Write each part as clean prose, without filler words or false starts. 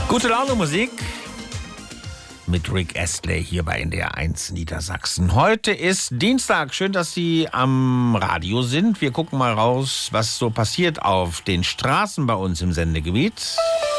Gute Laune Musik mit Rick Astley hier bei NDR 1 Niedersachsen. Heute ist Dienstag. Schön, dass Sie am Radio sind. Wir gucken mal raus, was so passiert auf den Straßen bei uns im Sendegebiet.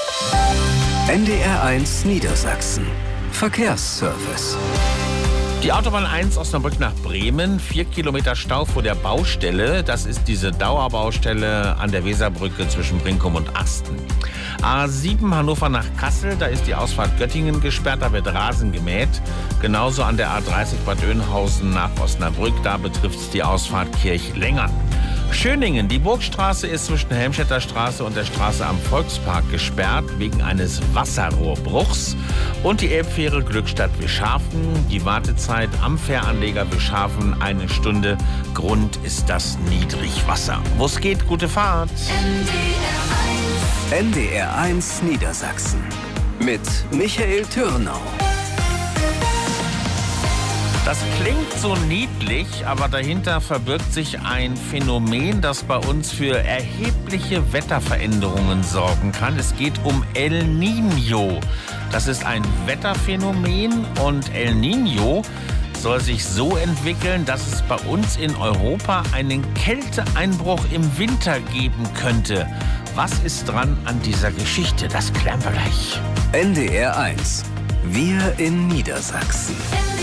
NDR 1 Niedersachsen. Verkehrsservice. Die Autobahn 1 Osnabrück nach Bremen, 4 Kilometer Stau vor der Baustelle. Das ist diese Dauerbaustelle an der Weserbrücke zwischen Brinkum und Asten. A7 Hannover nach Kassel, da ist die Ausfahrt Göttingen gesperrt, da wird Rasen gemäht. Genauso an der A30 Bad Oeynhausen nach Osnabrück, da betrifft es die Ausfahrt Kirchlengern. Schöningen, die Burgstraße ist zwischen Helmstedter Straße und der Straße am Volkspark gesperrt wegen eines Wasserrohrbruchs. Und die Elbfähre Glückstadt-Wischhafen, die Wartezeit am Fähranleger Wischhafen 1 Stunde. Grund ist das Niedrigwasser. Wo es geht, gute Fahrt. NDR 1 Niedersachsen mit Michael Türnau. Das klingt so niedlich, aber dahinter verbirgt sich ein Phänomen, das bei uns für erhebliche Wetterveränderungen sorgen kann. Es geht um El Niño. Das ist ein Wetterphänomen und El Niño soll sich so entwickeln, dass es bei uns in Europa einen Kälteeinbruch im Winter geben könnte. Was ist dran an dieser Geschichte? Das klären wir gleich. NDR 1. Wir in Niedersachsen.